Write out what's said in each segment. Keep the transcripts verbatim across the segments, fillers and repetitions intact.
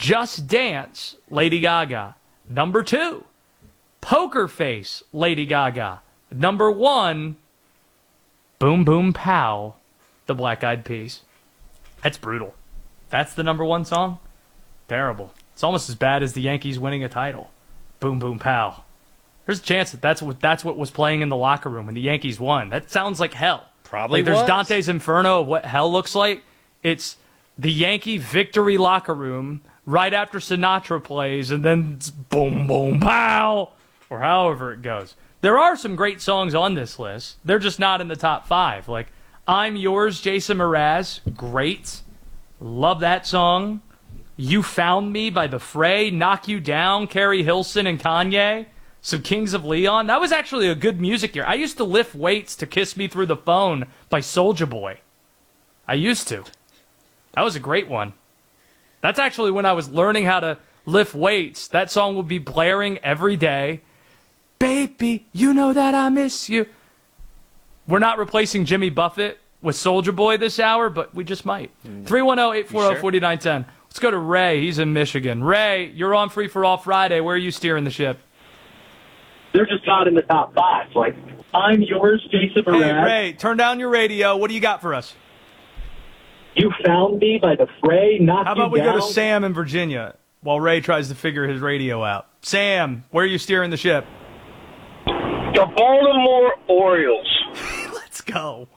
Just Dance, Lady Gaga. Number two, Poker Face, Lady Gaga. Number one, Boom Boom Pow, the Black Eyed Peas. That's brutal. That's the number one song? Terrible. It's almost as bad as the Yankees winning a title. Boom Boom Pow. There's a chance that that's what that's what was playing in the locker room when the Yankees won. That sounds like hell. Probably like there's was. Dante's Inferno of what hell looks like. It's the Yankee victory locker room right after Sinatra plays, and then it's boom boom pow, or however it goes. There are some great songs on this list. They're just not in the top five. Like I'm Yours, Jason Mraz, great. Love that song. You Found Me by The Fray, Knock You Down, Carrie Hilson and Kanye. Some Kings of Leon. That was actually a good music year. I used to lift weights to Kiss Me Through the Phone by Soulja Boy. I used to. That was a great one. That's actually when I was learning how to lift weights. That song would be blaring every day. Baby, you know that I miss you. We're not replacing Jimmy Buffett with Soulja Boy this hour, but we just might. three one zero, eight four zero, four nine one zero. Let's go to Ray. He's in Michigan. Ray, you're on Free for All Friday. Where are you steering the ship? They're just not in the top five. Like, I'm Yours, Jason Mraz. Hey, Ray, turn down your radio. What do you got for us? You Found Me by The Fray, Knock How You about we Down. go to Sam in Virginia while Ray tries to figure his radio out? Sam, where are you steering the ship? The Baltimore Orioles. Let's go.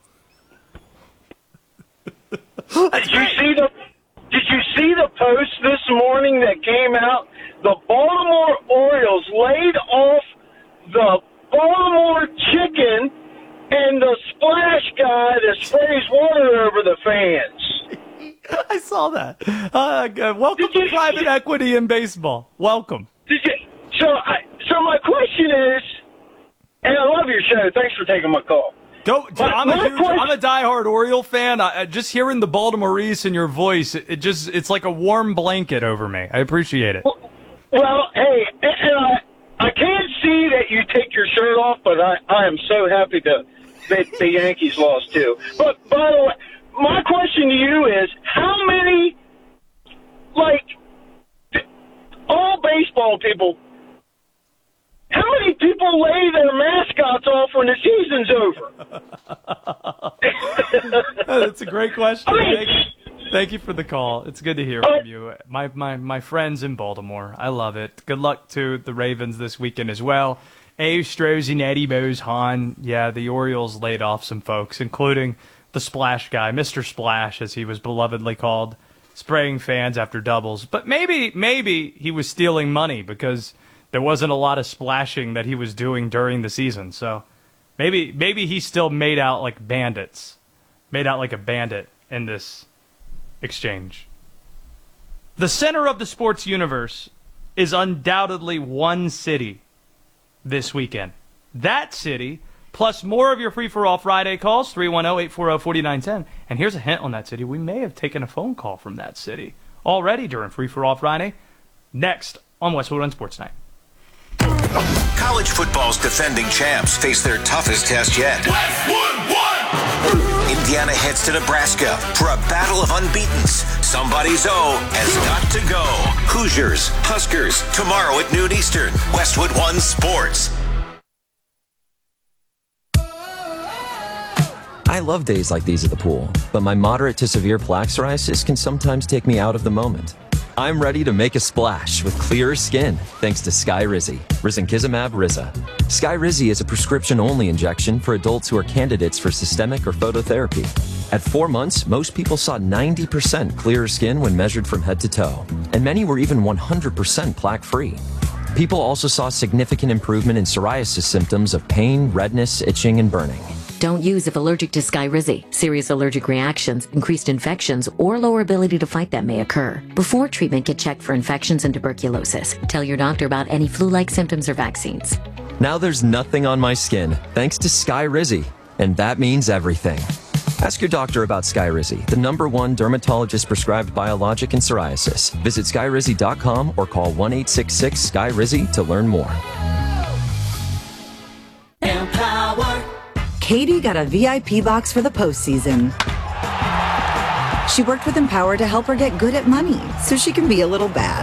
Did you see the Did you see the post this morning that came out? The Baltimore Orioles laid off the Baltimore chicken and the splash guy that sprays water over the fans. I saw that. Uh, uh, welcome Did you- to private equity in baseball. Welcome. Did you, so, I, so my question is, and I love your show. Thanks for taking my call. Go. My- I'm a my huge, question- I'm a diehard Oriole fan. I, I- just hearing the Baltimoreese in your voice, it, it just it's like a warm blanket over me. I appreciate it. Well, hey, and and I I can't see that you take your shirt off, but I, I am so happy to that the Yankees lost too. But by the way, my question to you is, how many, like, all baseball people, how many people lay their mascots off when the season's over? That's a great question. I mean- Thank you. Thank you for the call. It's good to hear from you. My, my, my friends in Baltimore. I love it. Good luck to the Ravens this weekend as well. Abe Strozzi, Eddie Moshon. Yeah, the Orioles laid off some folks, including the Splash guy, Mister Splash, as he was belovedly called, spraying fans after doubles. But maybe, maybe he was stealing money because there wasn't a lot of splashing that he was doing during the season. So maybe, maybe he still made out like bandits, made out like a bandit in this exchange. The center of the sports universe is undoubtedly one city this weekend. That city, plus more of your Free-for-All Friday calls, three one zero, eight four zero, four nine one zero. And here's a hint on that city. We may have taken a phone call from that city already during Free-for-All Friday. Next on Westwood One Sports Night. College football's defending champs face their toughest test yet. Westwood One! Indiana heads to Nebraska for a battle of unbeatens. Somebody's O has got to go. Hoosiers, Huskers, tomorrow at noon Eastern. Westwood One Sports. I love days like these at the pool, but my moderate to severe plaque psoriasis can sometimes take me out of the moment. I'm ready to make a splash with clearer skin thanks to Skyrizi, Risankizumab Riza. Skyrizi is a prescription-only injection for adults who are candidates for systemic or phototherapy. At four months, most people saw ninety percent clearer skin when measured from head to toe, and many were even one hundred percent plaque-free. People also saw significant improvement in psoriasis symptoms of pain, redness, itching, and burning. Don't use if allergic to Skyrizi. Serious allergic reactions, increased infections, or lower ability to fight them may occur. Before treatment, get checked for infections and tuberculosis. Tell your doctor about any flu-like symptoms or vaccines. Now there's nothing on my skin thanks to Skyrizi, and that means everything. Ask your doctor about Skyrizi, the number one dermatologist-prescribed biologic in psoriasis. Visit skyrizi dot com or call one eight six six Sky Rizzi to learn more. Empower. Katie got a V I P box for the postseason. She worked with Empower to help her get good at money so she can be a little bad.